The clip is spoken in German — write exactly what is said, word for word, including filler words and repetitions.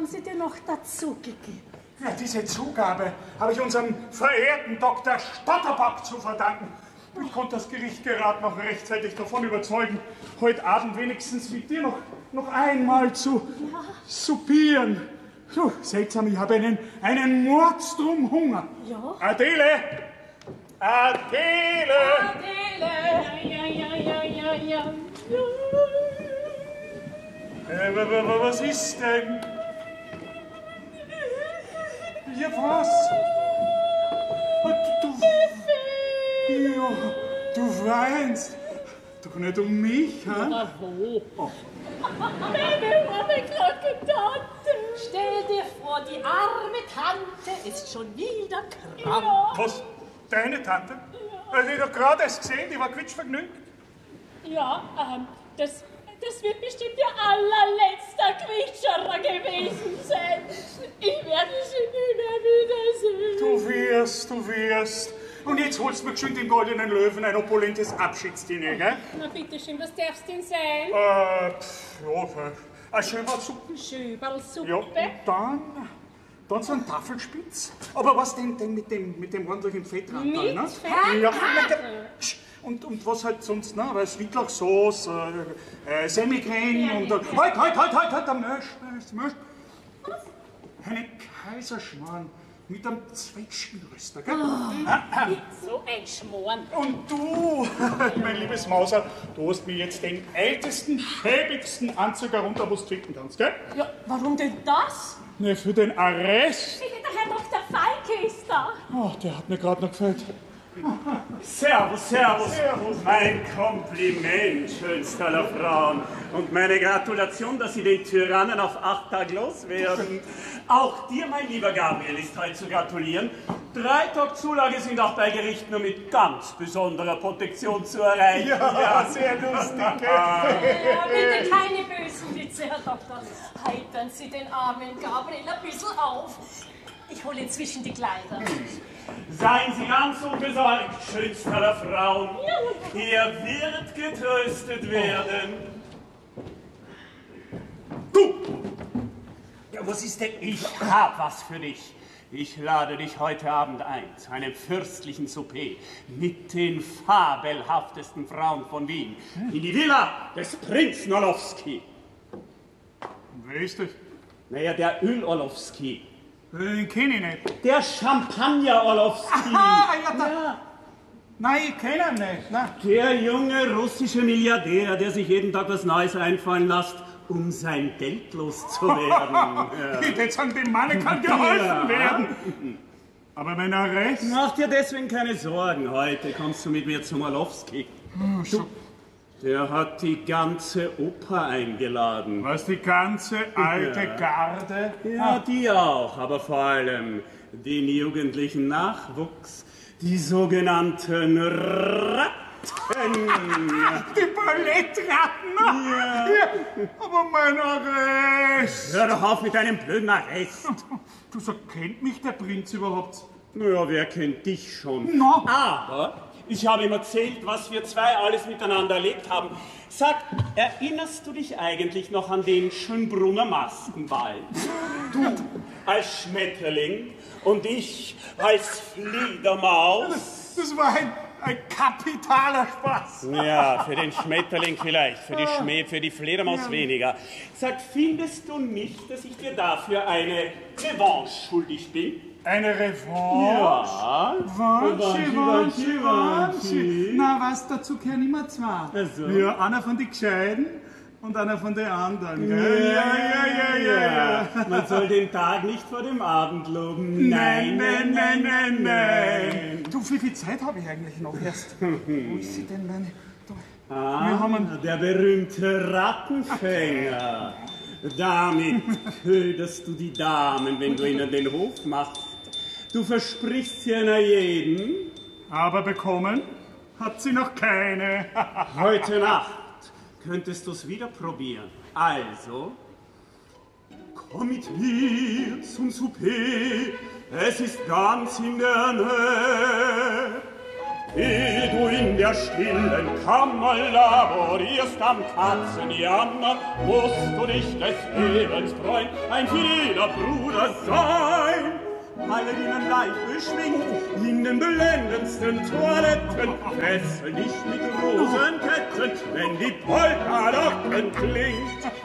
haben Sie dir noch dazu gegeben? Ja, diese Zugabe habe ich unserem verehrten Doktor Stotterbock zu verdanken. Ich konnte das Gericht gerade noch rechtzeitig davon überzeugen, heute Abend wenigstens mit dir noch, noch einmal zu ja. soupieren. So, seltsam, ich habe einen, einen Mordstrom Hunger. Ja? Adele! Adele! Adele! Ja, ja, ja, ja, ja, ja. Äh, was ist denn? Ja, was? Du, du, ja, du weinst. Doch nicht um mich, hä? Ja, wo? Oh. Meine arme kranke Tante. Stell dir vor, die arme Tante ist schon wieder krank. Ja. Was? Deine Tante? Ja. Die doch gerade erst gesehen, die war quietschvergnügt. Ja, ähm, das... Das wird bestimmt ihr allerletzter Quietscherer gewesen sein. Ich werde sie nie mehr wiedersehen. Du wirst, du wirst. Und jetzt holst du mir geschwind den goldenen Löwen ein opulentes Abschiedsdinner, gell? Na bitteschön, was darf's denn sein? Äh, pff, ja, eine Schöberlsuppe. Schöberlsuppe? Ja, und dann, dann so ein Tafelspitz. Aber was denn, denn mit, dem, mit dem ordentlichen Fettrand? Mit ne? Fett? Ja, Und, und was halt sonst, ne? Weil Schnittlauchsauce, äh, äh, Semicreme ja, und dann. Ja. Halt, halt, halt, halt, halt, der Mösch, Mösch. Eine Kaiserschmarrn mit einem Zwetschgenröster, gell? Oh, so ein Schmoren. Und du, mein liebes Mauser, du hast mir jetzt den ältesten, schäbigsten Anzug herunter, wo du trinken kannst, gell? Ja, warum denn das? Ne, für den Arrest. Der Herr Doktor Falke ist da. Ach, der hat mir gerade noch gefällt. Servus, servus, servus. Mein Kompliment, schönster aller Frauen. Und meine Gratulation, dass Sie den Tyrannen auf acht Tage loswerden. Auch dir, mein lieber Gabriel, ist heute zu gratulieren. Drei Tage Zulage sind auch bei Gericht nur mit ganz besonderer Protektion zu erreichen. Ja, ja. Sehr lustig. Ja, bitte keine bösen Witze, Herr Doktor. Heitern Sie den armen Gabriel ein bisschen auf. Ich hole inzwischen die Kleider. Seien Sie ganz unbesorgt, schönster aller Frauen. Er wird getröstet werden. Du! Ja, was ist denn? Ich hab was für dich. Ich lade dich heute Abend ein zu einem fürstlichen Souper mit den fabelhaftesten Frauen von Wien in die Villa des Prinzen Orlowski. Wer ist das? Naja, der Öl-Orlowski. Den kenne ich nicht. Der Champagner-Orlowski. Aha, ja, da. Ja. Nein, ich kenne ihn nicht. Nein. Der junge russische Milliardär, der sich jeden Tag was Neues einfallen lässt, um sein Geld loszuwerden. Ja. Ich würde sagen, dem Mann kann geholfen ja. werden. Aber mein Arrest... Mach dir deswegen keine Sorgen. Heute kommst du mit mir zum Orlowski. Oh, so. Der hat die ganze Oper eingeladen. Was, die ganze alte ja. Garde? Ja, ah. die auch, aber vor allem den jugendlichen Nachwuchs, die sogenannten Ratten. Die Ballettratten? Ja. ja. Aber mein Arrest. Hör doch auf mit deinem blöden Arrest. Du sag, kennt mich der Prinz überhaupt? Naja, wer kennt dich schon? No. Aber ich habe ihm erzählt, was wir zwei alles miteinander erlebt haben. Sag, erinnerst du dich eigentlich noch an den Schönbrunner Maskenball? Du als Schmetterling und ich als Fledermaus. Das, das war ein, ein kapitaler Spaß. Ja, für den Schmetterling vielleicht, für die Schmäh, für die Fledermaus ja. weniger. Sag, findest du nicht, dass ich dir dafür eine Revanche schuldig bin? Eine Revanche? Ja. Revanche, Revanche, Revanche. Na, was, dazu gehören immer zwei. Also. Ja, einer von den Gescheiden und einer von den anderen. Gell? Ja, ja, ja, ja, ja, ja. Man soll den Tag nicht vor dem Abend loben. Nein, nein, nein, nein, nein. Du, wie viel Zeit habe ich eigentlich noch erst? Wo ist sie denn, meine... Ah, wir haben der berühmte Rattenfänger. Damit köderst du die Damen, wenn du ihnen den Hof machst. Du versprichst sie einer jeden. Aber bekommen hat sie noch keine. Heute Nacht könntest du es wieder probieren. Also, komm mit mir zum Souper. Es ist ganz in der Nähe. Ehe du in der der stillen Kammer laborierst am Katzenjammer, musst du dich des Lebens freuen, ein fideler Bruder sein. Paladinen leicht beschwingt, in den blendendsten Toiletten, fesseln dich mit Rosenketten, wenn die Polka-Glocken klingt.